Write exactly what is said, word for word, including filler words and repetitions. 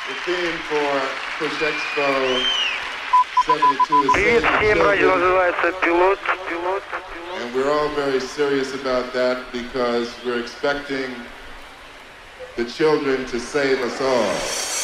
The theme for Push Expo seventy-two is Привет Save the всем, радио Children. называется «Пилот», «Пилот», «Пилот». And we're all very serious about that because we're expecting the children to save us all.